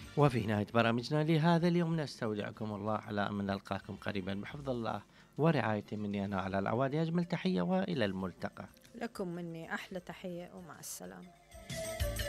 وفي نهاية برامجنا لهذا اليوم نستودعكم الله على أن نلقاكم قريبا بحفظ الله ورعايته مني أنا على العوادي. أجمل تحية وإلى الملتقى. لكم مني أحلى تحية ومع السلامة.